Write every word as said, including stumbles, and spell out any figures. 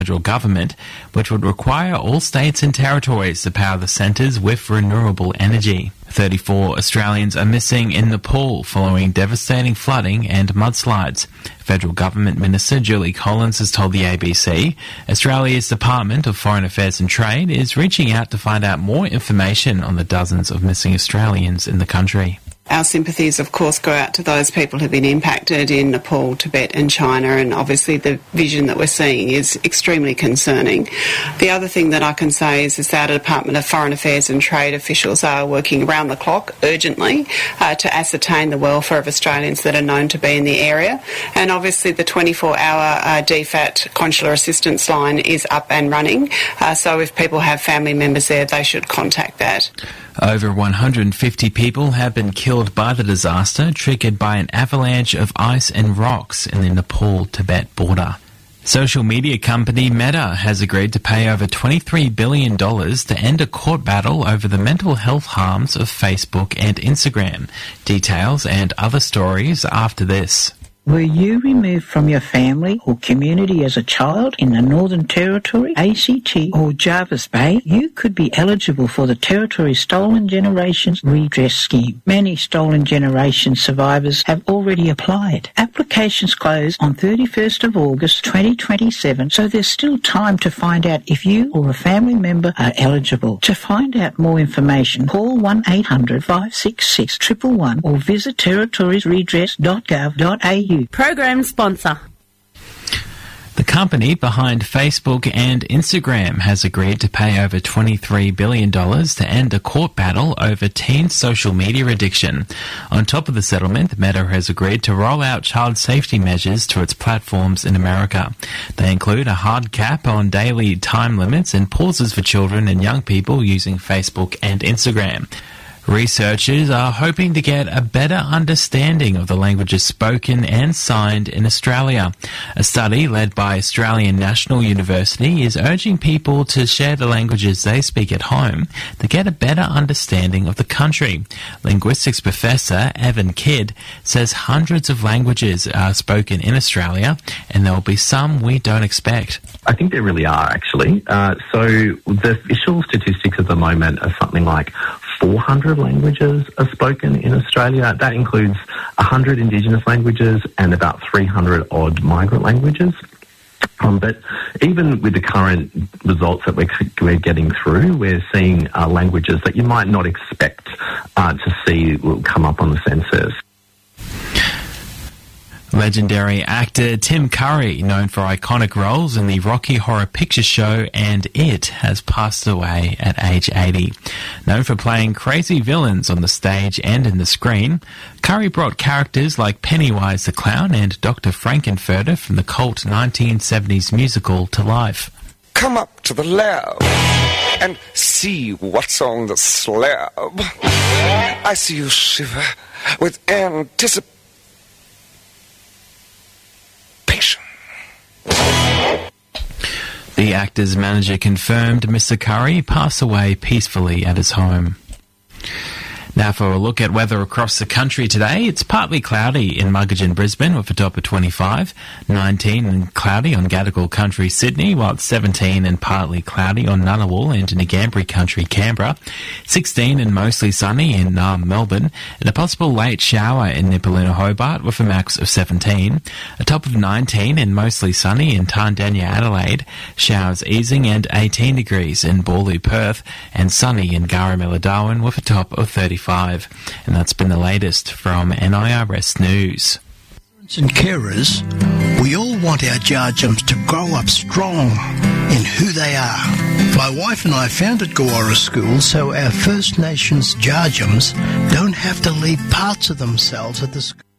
federal government, which would require all states and territories to power the centres with renewable energy. thirty-four Australians are missing in Nepal following devastating flooding and mudslides. Federal Government Minister Julie Collins has told the A B C Australia's Department of Foreign Affairs and Trade is reaching out to find out more information on the dozens of missing Australians in the country. Our sympathies, of course, go out to those people who have been impacted in Nepal, Tibet and China, and obviously the vision that we're seeing is extremely concerning. The other thing that I can say is, is that our Department of Foreign Affairs and Trade officials are working around the clock urgently uh, to ascertain the welfare of Australians that are known to be in the area. And obviously the twenty-four hour uh, D FAT consular assistance line is up and running, uh, so if people have family members there, they should contact that. Over one hundred fifty people have been killed by the disaster triggered by an avalanche of ice and rocks in the Nepal-Tibet border. Social media company Meta has agreed to pay over twenty-three billion dollars to end a court battle over the mental health harms of Facebook and Instagram. Details and other stories after this. Were you removed from your family or community as a child in the Northern Territory, A C T or Jervis Bay? You could be eligible for the Territory Stolen Generations Redress Scheme. Many Stolen Generation survivors have already applied. Applications close on thirty-first of August twenty twenty-seven, so there's still time to find out if you or a family member are eligible. To find out more information, call one eight hundred five six six one one one or visit territories redress dot gov dot a u. Program sponsor. The company behind Facebook and Instagram has agreed to pay over twenty-three billion dollars to end a court battle over teen social media addiction. On top of the settlement, Meta has agreed to roll out child safety measures to its platforms in America. They include a hard cap on daily time limits and pauses for children and young people using Facebook and Instagram. Researchers are hoping to get a better understanding of the languages spoken and signed in Australia. A study led by Australian National University is urging people to share the languages they speak at home to get a better understanding of the country. Linguistics professor Evan Kidd says hundreds of languages are spoken in Australia and there will be some we don't expect. I think there really are, actually. Uh, so the official statistics at the moment are something like four hundred languages are spoken in Australia. That includes one hundred Indigenous languages and about three hundred odd migrant languages. Um, but even with the current results that we're, we're getting through, we're seeing uh, languages that you might not expect uh, to see will come up on the census. Legendary actor Tim Curry, known for iconic roles in the Rocky Horror Picture Show and It, has passed away at age eighty. Known for playing crazy villains on the stage and in the screen, Curry brought characters like Pennywise the Clown and Doctor Frankenfurter from the cult nineteen seventies musical to life. Come up to the lab and see what's on the slab. I see you shiver with anticipation. The actor's manager confirmed Mister Curry passed away peacefully at his home. Now for a look at weather across the country today. It's partly cloudy in Muggeridge and Brisbane with a top of twenty-five, nineteen and cloudy on Gadigal Country, Sydney, while it's seventeen and partly cloudy on Ngunnawal and Ngambri Country, Canberra, sixteen and mostly sunny in Naarm, Melbourne, and a possible late shower in Nipaluna, Hobart with a max of seventeen, a top of nineteen and mostly sunny in Tandanya, Adelaide, showers easing and eighteen degrees in Boorloo, Perth, and sunny in Garamilla, Darwin with a top of thirty-five. And that's been the latest from N I R S News. And carers, we all want our Djarjums to grow up strong in who they are. My wife and I founded Gawara School so our First Nations Djarjums don't have to leave parts of themselves at the school.